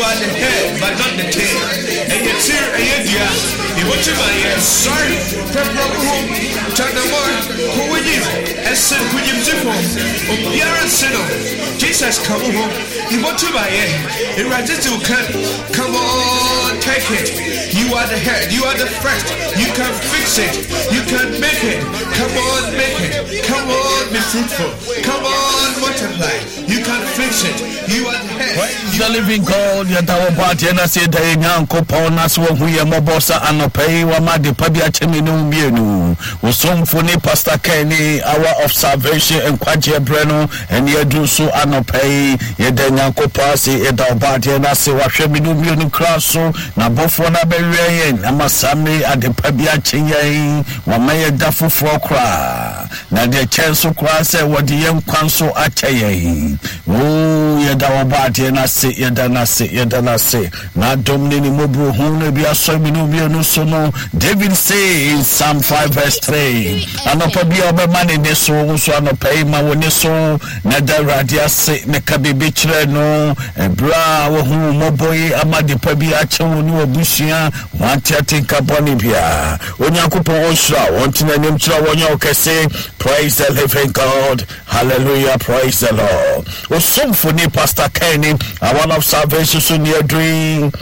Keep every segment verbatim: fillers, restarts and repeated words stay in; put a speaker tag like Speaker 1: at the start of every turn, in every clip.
Speaker 1: are the head, but not the tail. And yet, sir, and yet, yeah, you watch my ears. Sorry, Pepper home, Chanamore, who would you? As said, would you do home? Oh, Pierre and Sino, Jesus, come home. You want to buy it. It rises to come. Come on, take it. You are the head, you are the first. You can fix it, you can make it. Come on, make it. Come on, be fruitful. Come on, multiply. You can fix it. You are the head.
Speaker 2: Praise the living God. Yatawa party and I said, Yanko Ponas, who ya Mobosa and Opay, Wamadi Pabia Cheminu Mienu, was some funny Pastor Kenny, hour of salvation and Quatia Breno, and Yadusu and Opay, Yadanyanko Pasi, Edal party and I say, Washeminu Mienu Crasso, Nabofona Berian, Amasami at the Pabia Ching, Wamaya Dafu Frokra, Nadia Chanso Crasa, what the young council at Chaye. Oh, Yadawabati and I say, Yadana say, Yadana say, not Domini Mobru, whom be a Somino Sono. David say in Psalm five, verse three, and up be over money, Neso, so I no pay my Neso, Nada Radia say, Nekabi Bichre, no, and Bra, who Moboy, Amadi Pabia, Chonu, Bushia, one chatting Cabonibia, Onyakupo Osha, wanting a name to Wanyoka say, praise the living God, hallelujah, praise the Lord. Was some funny Pastor Kenny, I want of salvation soon near dream.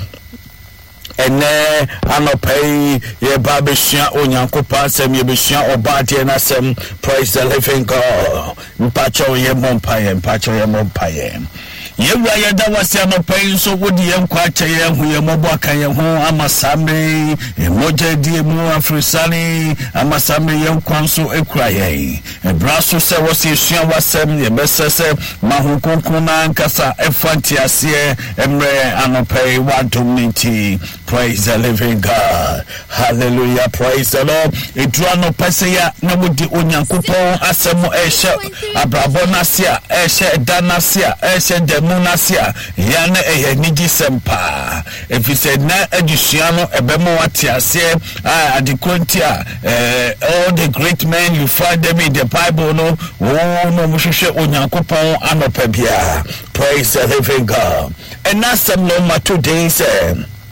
Speaker 2: And then I no pay ye babisha onyankopa sem ye bisha obati na sem praise the living God. Mpacho ye mompaye, mpacho ye mompaye. Ye wa ye da wasi no pay so wodi ye nkwache ye hu ye moboaka ye hu amasambe e moje die mu afrisani amasambe ye nkwanso ekura ye. E braso se wasi hia wasem ye besese mahukonkuna nkasa efanti ase emre anopay wadom nti. Praise the living God. Hallelujah. Praise the Lord. Idrano peseya namudi onyankopon asemo eshe abrabonasia eshe danasia eshe demunasia yane eye nigi sempa. If he said na edisiano ebemo watiase adikwentia all the great men you find them in the Bible no oh no mushushe onyankopon anopebia. Praise the living God. And that's some no today say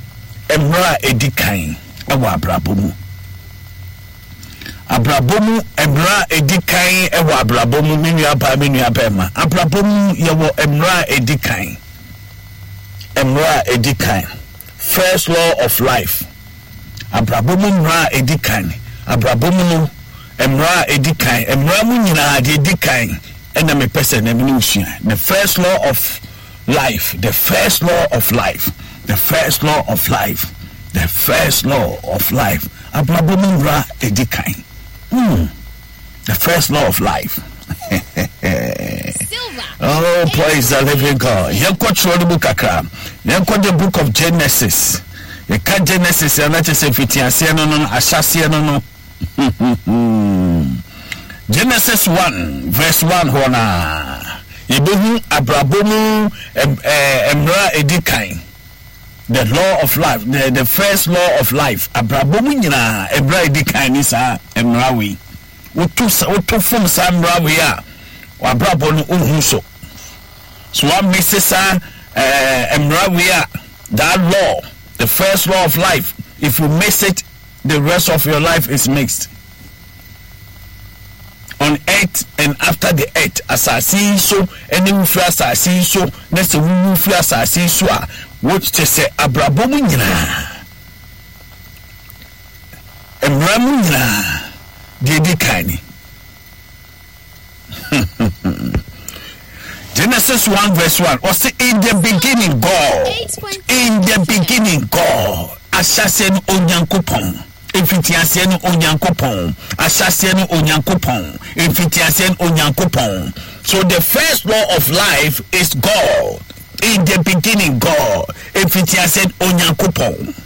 Speaker 2: Emra edikain ewa abrabomu abrabomu emra edikain ewa abrabomu minu aba minu abema abrabomu yewo emra edikain emra edikain first law of life abrabomu emra edikain abrabomu no emra edikain emra mu nyina de edikain ena me pese na minu hia the first law of life the first law of life The first law of life. The first law of life. Abrabomura edikain. Hmm. The first law of life. Oh, praise the living God. Yenko choro book akra. Yenko the book of Genesis. The ka Genesis and that is a fitianse no no asase no no. Genesis one verse one hona. Yebehu abrabomu emra edikain. The law of life, the, the first law of life. Abrabomu nyina ebra edikain isa emrawi. Wotu wotu fom sa emrawi a abrabo no ohun so. So what misses uh emrawi a that law, the first law of life. If you miss it, the rest of your life is mixed. On earth and after the earth, asasi so any ufri asasi so next ufri asasi so a which to say abrabomu nyina emramu nyina dedikani. Genesis one verse one or say in the beginning God, in the beginning God ashasen onyankopon. Infitiasen onyankopon asasen onyankopon infitiasen onyankopon. So the first law of life is God. In the beginning God infitiasen onyankopon.